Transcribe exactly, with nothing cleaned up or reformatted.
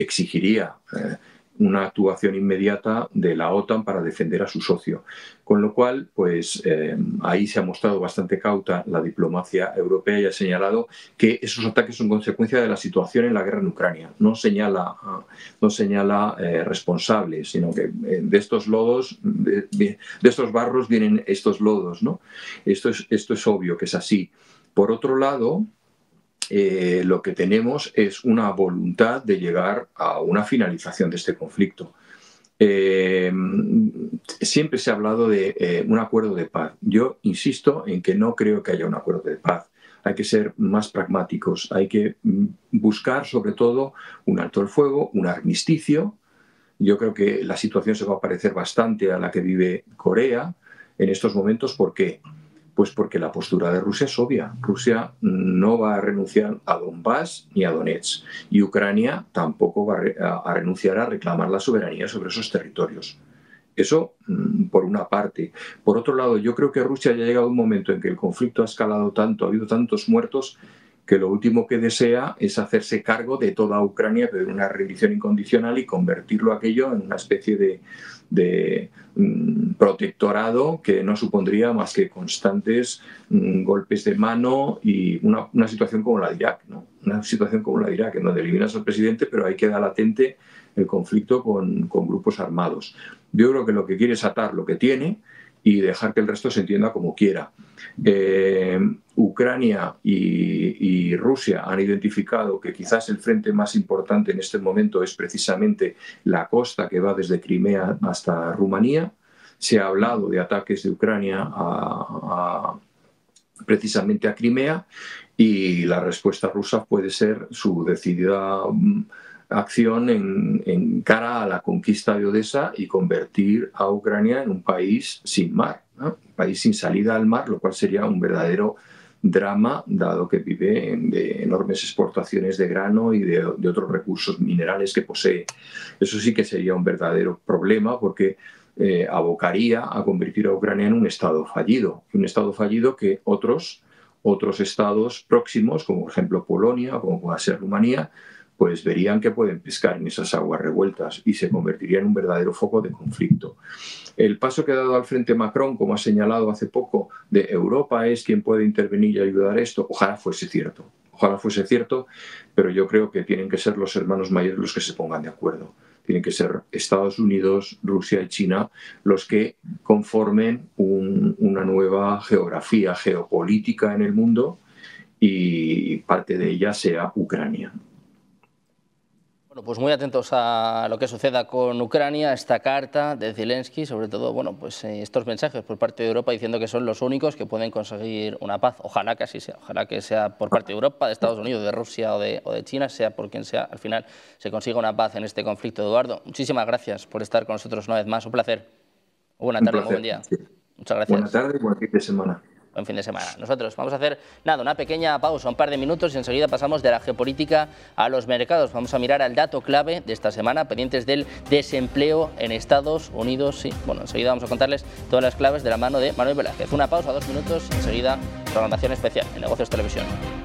exigiría eh, una actuación inmediata de la OTAN para defender a su socio. Con lo cual, pues eh, ahí se ha mostrado bastante cauta la diplomacia europea y ha señalado que esos ataques son consecuencia de la situación en la guerra en Ucrania. No señala, no señala eh, responsables, sino que eh, de estos lodos, de, de, de estos barros vienen estos lodos, ¿no? Esto es, esto es obvio que es así. Por otro lado, Eh, lo que tenemos es una voluntad de llegar a una finalización de este conflicto. Eh, siempre se ha hablado de eh, un acuerdo de paz. Yo insisto en que no creo que haya un acuerdo de paz. Hay que ser más pragmáticos. Hay que buscar, sobre todo, un alto el fuego, un armisticio. Yo creo que la situación se va a parecer bastante a la que vive Corea en estos momentos. ¿Por qué? Pues porque la postura de Rusia es obvia. Rusia no va a renunciar a Donbass ni a Donetsk. Y Ucrania tampoco va a renunciar a reclamar la soberanía sobre esos territorios. Eso por una parte. Por otro lado, yo creo que Rusia ya ha llegado a un momento en que el conflicto ha escalado tanto, ha habido tantos muertos, que lo último que desea es hacerse cargo de toda Ucrania, de una rendición incondicional y convertirlo aquello en una especie de, de um, protectorado que no supondría más que constantes um, golpes de mano y una, una situación como la de Irak, ¿no? Una situación como la de Irak, en donde eliminas al presidente, pero ahí queda latente el conflicto con, con grupos armados. Yo creo que lo que quiere es atar lo que tiene y dejar que el resto se entienda como quiera. Eh, Ucrania y, y Rusia han identificado que quizás el frente más importante en este momento es precisamente la costa que va desde Crimea hasta Rumanía. Se ha hablado de ataques de Ucrania a, a, precisamente a Crimea, y la respuesta rusa puede ser su decidida acción en, en cara a la conquista de Odessa y convertir a Ucrania en un país sin mar, ¿no? Un país sin salida al mar, lo cual sería un verdadero drama, dado que vive de enormes exportaciones de grano y de, de otros recursos minerales que posee. Eso sí que sería un verdadero problema, porque eh, abocaría a convertir a Ucrania en un estado fallido, un estado fallido que otros, otros estados próximos, como por ejemplo Polonia, como pueda ser Rumanía, pues verían que pueden pescar en esas aguas revueltas y se convertiría en un verdadero foco de conflicto. El paso que ha dado al frente Macron, como ha señalado hace poco, de Europa es quien puede intervenir y ayudar a esto, ojalá fuese cierto. Ojalá fuese cierto, pero yo creo que tienen que ser los hermanos mayores los que se pongan de acuerdo. Tienen que ser Estados Unidos, Rusia y China los que conformen un, una nueva geografía geopolítica en el mundo, y parte de ella sea Ucrania. Bueno, pues muy atentos a lo que suceda con Ucrania, esta carta de Zelensky, sobre todo, bueno, pues eh, estos mensajes por parte de Europa diciendo que son los únicos que pueden conseguir una paz. Ojalá que así sea, ojalá que sea por parte de Europa, de Estados Unidos, de Rusia o de, o de China, sea por quien sea, al final se consiga una paz en este conflicto. Eduardo, muchísimas gracias por estar con nosotros una vez más, un placer. Buena tarde, un muy buen día. Sí. Muchas gracias. Buena tarde y buen fin de semana. Buen fin de semana. Nosotros vamos a hacer, nada, una pequeña pausa, un par de minutos, y enseguida pasamos de la geopolítica a los mercados. Vamos a mirar al dato clave de esta semana, pendientes del desempleo en Estados Unidos. Sí, bueno, enseguida vamos a contarles todas las claves de la mano de Manuel Velázquez. Una pausa, dos minutos, enseguida programación especial en Negocios Televisión.